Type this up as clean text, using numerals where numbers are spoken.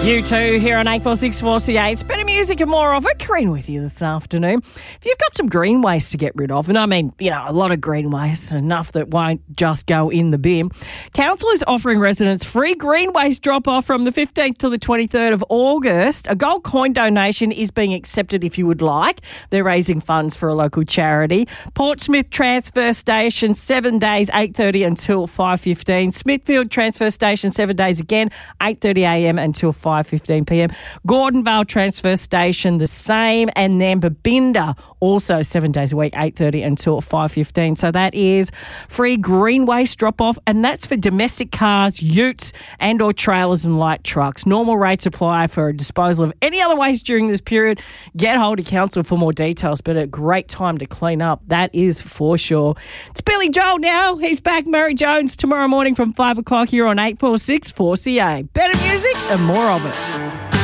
You too, here on 8464CA. It's better music and more of it. Corinne with you this afternoon. If you've got some green waste to get rid of, and I mean, a lot of green waste, enough that won't just go in the bin, Council is offering residents free green waste drop-off from the 15th to the 23rd of August. A gold coin donation is being accepted if you would like. They're raising funds for a local charity. Portsmouth Transfer Station, 7 days, 8:30 until 5:15. Smithfield Transfer Station, 7 days again, 8:30am until 5:15pm. Gordonvale Transfer Station, the same. And then Babinda, also 7 days a week, 8:30 until 5:15. So that is free green waste drop-off, and that's for domestic cars, utes and or trailers and light trucks. Normal rates apply for disposal of any other waste during this period. Get hold of Council for more details, but a great time to clean up, that is for sure. It's Billy Joel now. He's back. Murray Jones tomorrow morning from 5 o'clock here on 8464CA. Better music and more of it.